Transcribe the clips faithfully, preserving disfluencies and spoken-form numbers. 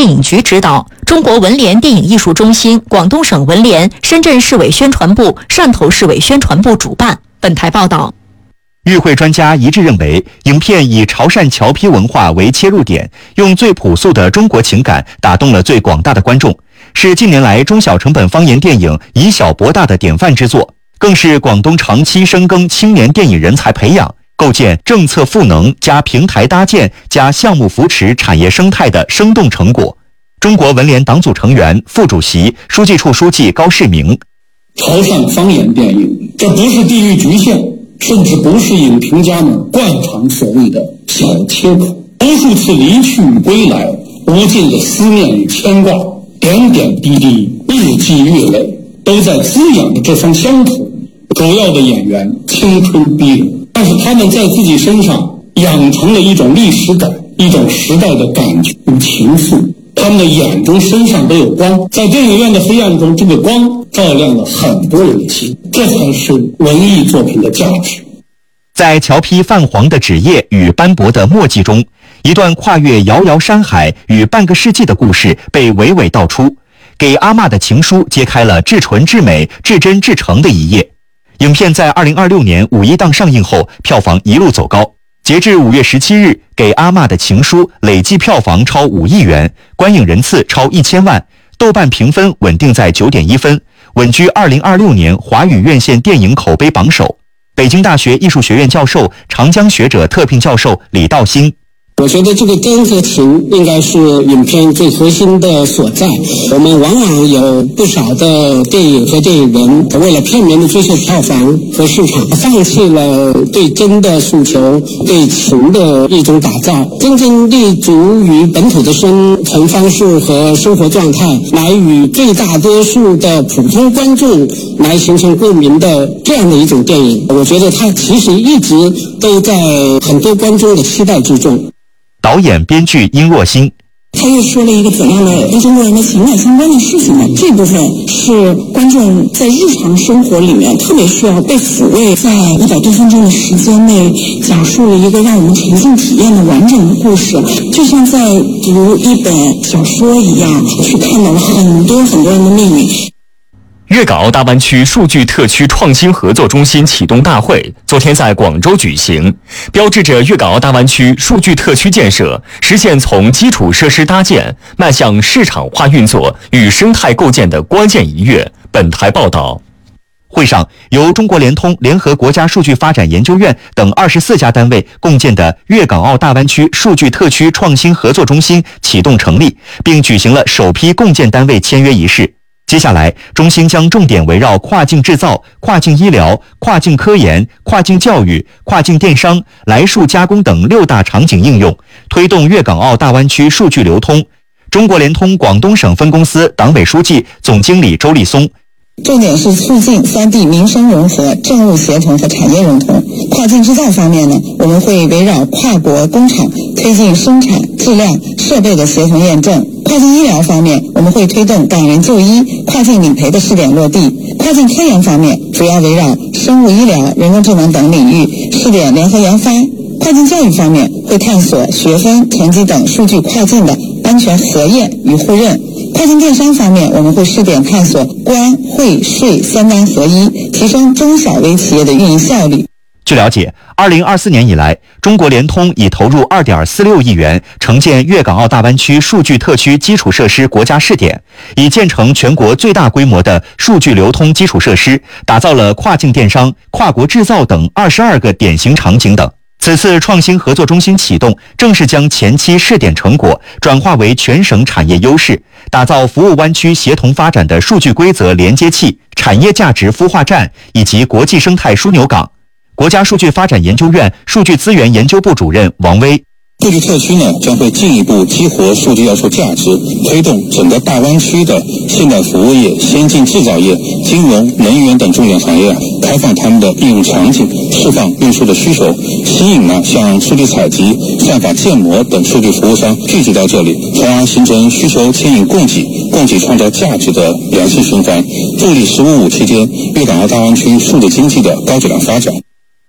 电影局指导，中国文联电影艺术中心、广东省文联、深圳市委宣传部、汕头市委宣传部主办。本台报道。 与会专家一致认为，影片以潮汕侨批文化为切入点，用最朴素的中国情感打动了最广大的观众，是近年来中小成本方言电影以小博大的典范之作，更是广东长期深耕青年电影人才培养、构建政策赋能加平台搭建加项目扶持产业生态的生动成果。中国文联党组成员、副主席、书记处书记高世明： 潮汕方言电影，这不是地域局限，甚至不是影评家们惯常所谓的小切口。无数次离去与归来，无尽的思念与牵挂，点点滴滴，日积月累，都在滋养着这方乡土。主要的演员青春逼人，但是他们在自己身上养成了一种历史感，一种时代的感觉与情愫。他们的眼中身上都有光，在电影院的黑暗中，这个光照亮了很多人的心，这才是文艺作品的价值。 在侨批泛黄的纸页与斑驳的墨迹中，一段跨越遥遥山海与半个世纪的故事被娓娓道出，给阿嬷的情书揭开了至纯至美、至真至诚的一页。影片在二零二六年五一档上映后，票房一路走高。截至五月十七日，给阿嬷的情书累计票房超五亿元，观影人次超一千万，豆瓣评分稳定在九点一分，稳居二零二六年华语院线电影口碑榜首。北京大学艺术学院教授、长江学者特聘教授李道兴： 我觉得这个真和情应该是影片最核心的所在。我们往往有不少的电影和电影人为了片面的追求票房和市场，放弃了对真的诉求、对情的一种打造，真正立足于本土的生存方式和生活状态，来与最大多数的普通观众来形成共鸣的这样的一种电影。我觉得它其实一直都在很多观众的期待之中。 导演、编剧殷若欣： 他又说了一个怎样的跟中国人的情感相关的事情呢？这部分是观众在日常生活里面特别需要被抚慰，在一百多分钟的时间内讲述了一个让我们沉浸体验的完整的故事，就像在读一本小说一样，去看到了很多很多人的命运。 粤港澳大湾区数据特区创新合作中心启动大会昨天在广州举行，标志着粤港澳大湾区数据特区建设实现从基础设施搭建迈向市场化运作与生态构建的关键一跃。本台报道。 会上，由中国联通联合国家数据发展研究院等二十四家单位共建的粤港澳大湾区数据特区创新合作中心启动成立，并举行了首批共建单位签约仪式。接下来，中心将重点围绕跨境制造、跨境医疗、跨境科研、跨境教育、跨境电商、来数加工等六大场景应用，推动粤港澳大湾区数据流通。中国联通广东省分公司党委书记、总经理周立松： 重点是促进三地民生融合、政务协同和产业融通。跨境制造方面呢，我们会围绕跨国工厂推进生产、质量、设备的协同验证。跨境医疗方面，我们会推动港人就医、跨境理赔的试点落地。跨境科研方面，主要围绕生物医疗、人工智能等领域试点联合研发。跨境教育方面，会探索学分、成绩等数据跨境的安全核验与互认。跨境电商方面，我们会试点探索关、汇、税三单合一，提升中小微企业的运营效率。 据了解，二零二四年以来，中国联通已投入二点四六亿元，承建粤港澳大湾区数据特区基础设施国家试点，已建成全国最大规模的数据流通基础设施，打造了跨境电商、跨国制造等二十二个典型场景等。此次创新合作中心启动，正是将前期试点成果转化为全省产业优势，打造服务湾区协同发展的数据规则连接器、产业价值孵化站以及国际生态枢纽港。国家数据发展研究院数据资源研究部主任王威： 数据特区呢，将会进一步激活数据要素价值，推动整个大湾区的现代服务业、先进制造业、金融、能源等重点行业开放他们的应用场景，释放运输的需求，吸引呢像数据采集、算法建模等数据服务商聚集到这里，从而形成需求牵引供给、供给创造价值的良性循环，助力“十五五”期间粤港澳大湾区数字经济的高质量发展。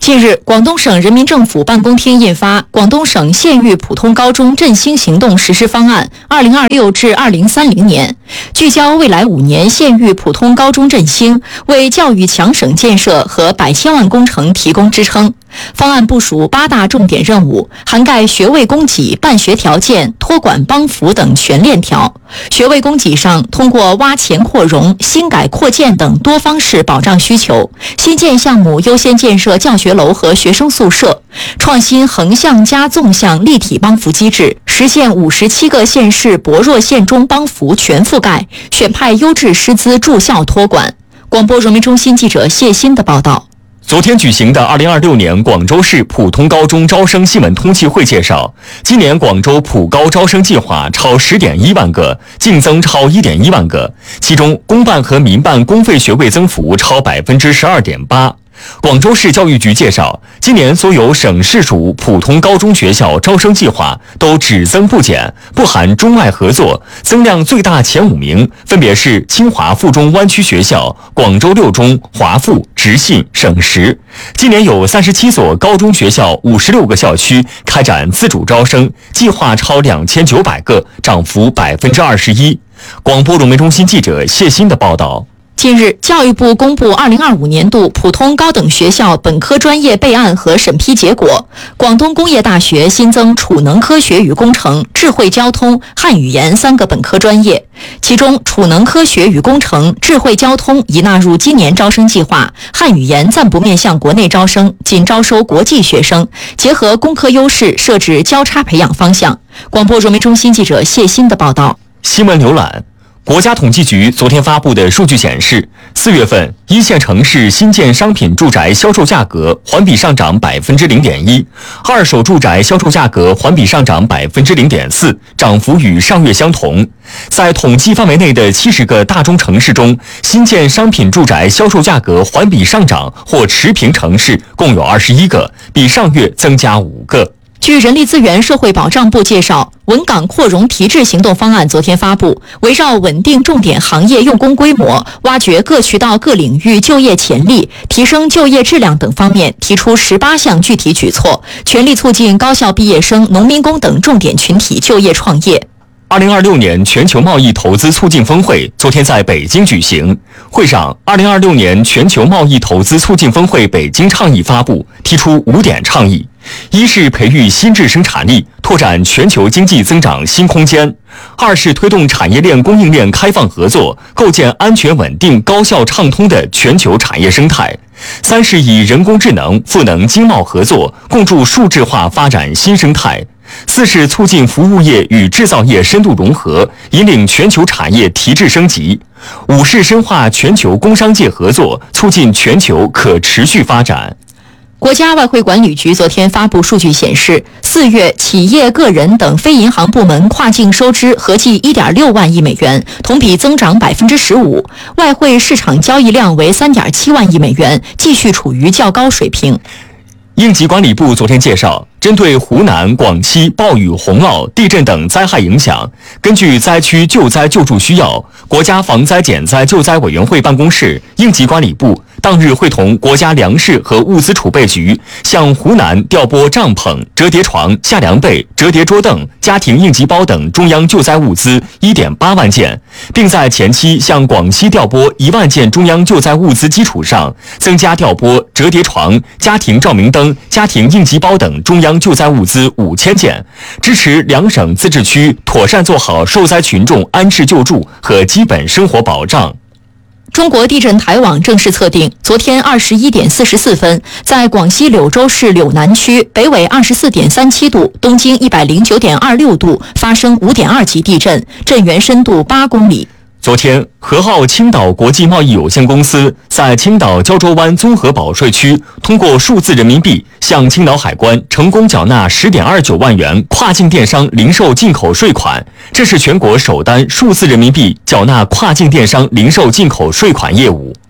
近日，广东省人民政府办公厅印发《广东省县域普通高中振兴行动实施方案（二零二六至二零三零年）》，聚焦未来五年县域普通高中振兴，为教育强省建设和百千万工程提供支撑。方案部署八大重点任务，涵盖学位供给、办学条件、托管帮扶等全链条。学位供给上，通过挖潜扩容、新改扩建等多方式保障需求，新建项目优先建设教学楼和学生宿舍，创新横向加纵向立体帮扶机制，实现五十七个县市薄弱县中帮扶全覆盖，选派优质师资驻校托管。广播人民中心记者谢欣的报道。 昨天举行的二零二六年广州市普通高中招生新闻通气会介绍，今年广州普高招生计划超 十点一万个，净增超 一点一万个，其中公办和民办公费学位增幅超 百分之十二点八。广州市教育局介绍，今年所有省市属普通高中学校招生计划都只增不减，不含中外合作，增量最大前五名分别是清华附中湾区学校、广州六中、华附、直信、省实。今年有三十七所高中学校、五十六个校区开展自主招生，计划超两千九百个，涨幅 百分之二十一。广播传媒中心记者谢欣的报道。 近日，教育部公布二零二五年度普通高等学校本科专业备案和审批结果。广东工业大学新增储能科学与工程、智慧交通、汉语言三个本科专业，其中储能科学与工程、智慧交通已纳入今年招生计划，汉语言暂不面向国内招生，仅招收国际学生，结合工科优势设置交叉培养方向。广播传媒中心记者谢欣的报道。 新闻浏览。国家统计局昨天发布的数据显示，四月份一线城市新建商品住宅销售价格环比上涨 百分之零点一， 二手住宅销售价格环比上涨 百分之零点四， 涨幅与上月相同。在统计范围内的七十个大中城市中，新建商品住宅销售价格环比上涨或持平城市共有二十一个，比上月增加五个。 据人力资源社会保障部介绍，稳岗扩容提质行动方案昨天发布，围绕稳定重点行业用工规模、挖掘各渠道各领域就业潜力、提升就业质量等方面提出十八项具体举措，全力促进高校毕业生、农民工等重点群体就业创业。 二零二六年全球贸易投资促进峰会昨天在北京举行。会上，二零二六年全球贸易投资促进峰会北京倡议发布，提出五点倡议：一是培育新质生产力，拓展全球经济增长新空间；二是推动产业链供应链开放合作，构建安全稳定、高效畅通的全球产业生态；三是以人工智能赋能经贸合作，共筑数字化发展新生态；四是促进服务业与制造业深度融合，引领全球产业提质升级；五是深化全球工商界合作，促进全球可持续发展。 国家外汇管理局昨天发布数据显示，四月企业、个人等非银行部门跨境收支合计 一点六万亿美元，同比增长 百分之十五， 外汇市场交易量为 三点七万亿美元，继续处于较高水平。 应急管理部昨天介绍，针对湖南、广西暴雨、洪涝、地震等灾害影响，根据灾区救灾救助需要，国家防灾减灾救灾委员会办公室、应急管理部当日会同国家粮食和物资储备局向湖南调拨帐篷、折叠床、夏凉被、折叠桌凳、家庭应急包等中央救灾物资 一点八万件，并在前期向广西调拨一万件中央救灾物资基础上，增加调拨折叠床、家庭照明灯、家庭应急包等中央救灾物资五千件，支持两省自治区妥善做好受灾群众安置救助和基本生活保障。 中国地震台网正式测定，昨天二十一点四十四分，在广西柳州市柳南区北纬二十四点三七度、东经一百零九点二六度发生五点二级地震，震源深度八公里。 昨天，和浩青岛国际贸易有限公司在青岛胶州湾综合保税区通过数字人民币向青岛海关成功缴纳 十点二九万元跨境电商零售进口税款，这是全国首单数字人民币缴纳跨境电商零售进口税款业务。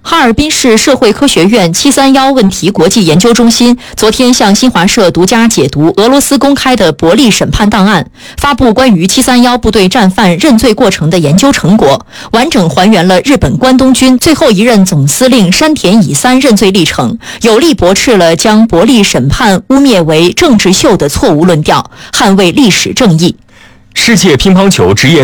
哈尔滨市社会科学院七三一问题国际研究中心昨天向新华社独家解读俄罗斯公开的伯利审判档案，发布关于七三一部队战犯认罪过程的研究成果，完整还原了日本关东军最后一任总司令山田乙三认罪历程，有力驳斥了将伯利审判污蔑为政治秀的错误论调，捍卫历史正义。 世界乒乓球职业